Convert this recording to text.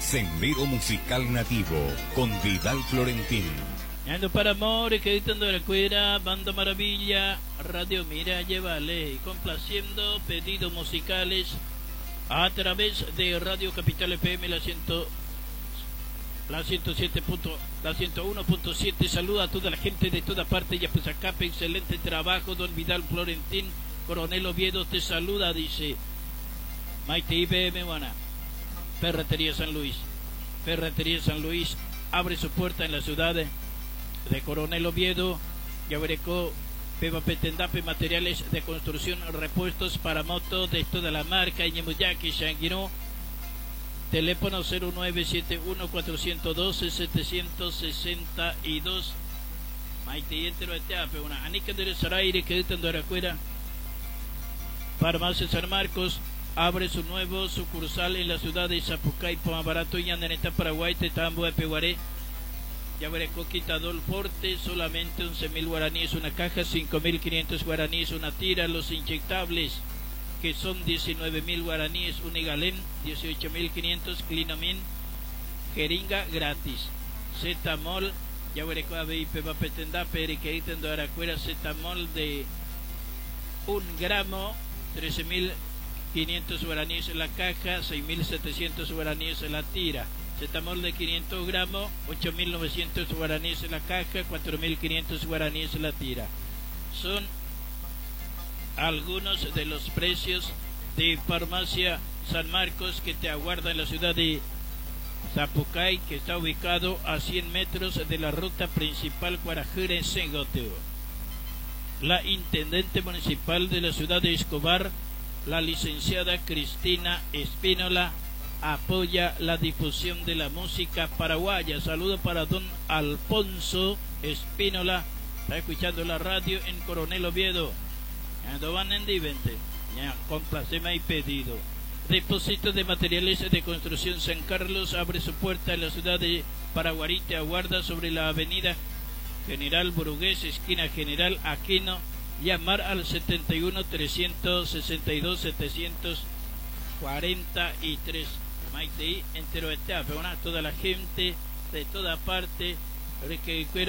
Sendero Musical Nativo con Vidal Florentín. Ando para amor, que editando la cuera, Banda Maravilla, Radio Miralla Vale, y complaciendo pedidos musicales a través de Radio Capital FM, la 101.7. Saluda a toda la gente de toda parte, ya pues acá, excelente trabajo, don Vidal Florentín. Coronel Oviedo te saluda, dice Maite IBM, buena. Ferretería San Luis abre su puerta en la ciudad de Coronel Oviedo. Yaberecó Peba Petendape, materiales de construcción, repuestos para moto de toda la marca, Iñemuyaki, Shanguino. Teléfono 0971-412-762. Maite y entero de Teape, una Anica de Saraire, que editando la cuera. Farmacia San Marcos abre su nuevo sucursal en la ciudad de Zapucay, Pomabarato y Andaneta, Paraguay, Tetambo de Peguaré. Yaberecó Quitador Forte, solamente 11.000 guaraníes una caja, 5.500 guaraníes una tira. Los inyectables, que son 19.000 guaraníes, Unigalén, 18.500, Clinomin, jeringa gratis. Zetamol, Yaberecó ABIP, Vapetendape, Eriqueitendo Aracuera, Zetamol de 1 gramo, 13.500 guaraníes en la caja, 6.700 guaraníes en la tira. Zetamol de 500 gramos, 8.900 guaraníes en la caja, 4.500 guaraníes en la tira. Son algunos de los precios de Farmacia San Marcos, que te aguarda en la ciudad de Zapucay, que está ubicado a 100 metros de la ruta principal Guarajere-Sengoteo. La intendente municipal de la ciudad de Escobar, la licenciada Cristina Espínola, apoya la difusión de la música paraguaya. Saludo para don Alfonso Espínola, está escuchando la radio en Coronel Oviedo. Ando van en Divente, ya complaceme y pedido. Depósito de materiales de construcción San Carlos abre su puerta en la ciudad de Paraguarí, te aguarda sobre la avenida General Burgués, esquina General Aquino. Llamar al 71-362-743. Maite entero de Teape, toda la gente de toda parte que